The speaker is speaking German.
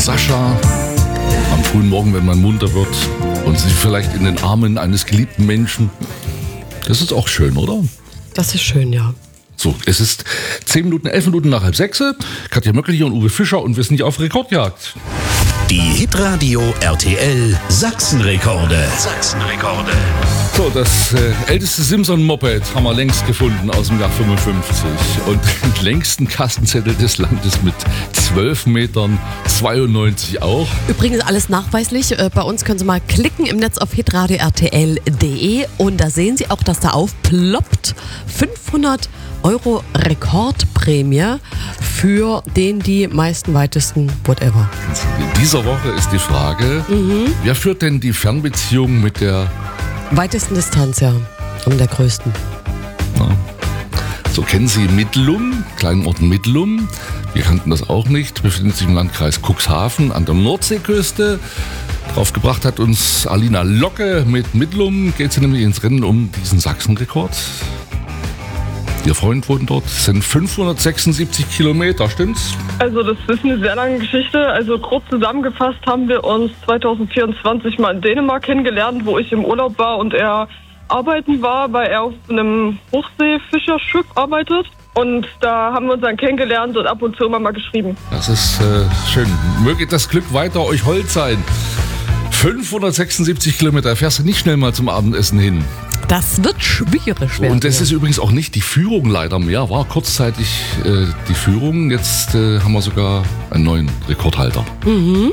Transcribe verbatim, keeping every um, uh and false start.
Sascha am frühen Morgen, wenn man munter wird und sich vielleicht in den Armen eines geliebten Menschen. Das ist auch schön, oder? Das ist schön, ja. So, es ist zehn Minuten, elf Minuten nach halb sechs. Katja Möckel hier und Uwe Fischer und wir sind hier auf Rekordjagd. Die Hitradio R T L Sachsenrekorde. Sachsenrekorde. So, das äh, älteste Simson-Moped haben wir längst gefunden aus dem Jahr fünfundfünfzig. Und den längsten Kassenzettel des Landes mit zwölf Metern zweiundneunzig auch. Übrigens alles nachweislich. Äh, bei uns können Sie mal klicken im Netz auf hitradio r t l punkt d e und da sehen Sie auch, dass da aufploppt fünfhundert Euro Rekordprämie für den die meisten weitesten whatever. In dieser Woche ist die Frage, mhm. wer führt denn die Fernbeziehung mit der weitesten Distanz, ja. Und der größten. Ja. So kennen Sie Mittlum, kleinen Ort Mittlum. Wir kannten das auch nicht. Befindet sich im Landkreis Cuxhaven an der Nordseeküste. Drauf gebracht hat uns Alina Locke. Mit Mittlum geht sie nämlich ins Rennen um diesen Sachsenrekord. Ihr Freund wohnt dort. Das sind fünfhundertsechsundsiebzig Kilometer, stimmt's? Also das ist eine sehr lange Geschichte. Also kurz zusammengefasst haben wir uns zwanzig vierundzwanzig mal in Dänemark kennengelernt, wo ich im Urlaub war und er arbeiten war, weil er auf einem Hochseefischerschiff arbeitet. Und da haben wir uns dann kennengelernt und ab und zu immer mal geschrieben. Das ist äh, schön. Möge das Glück weiter euch hold sein. fünfhundertsechsundsiebzig Kilometer, fährst du nicht schnell mal zum Abendessen hin. Das wird schwierig werden. Und das ist übrigens auch nicht die Führung leider mehr. War kurzzeitig äh, die Führung. Jetzt äh, haben wir sogar einen neuen Rekordhalter. Mhm.